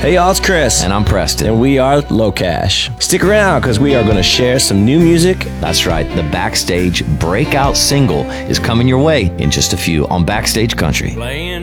Hey y'all, it's Chris. And I'm Preston. And we are Low Cash. Stick around because we are going to share some new music. That's right, the Backstage breakout single is coming your way in just a few on Backstage Country.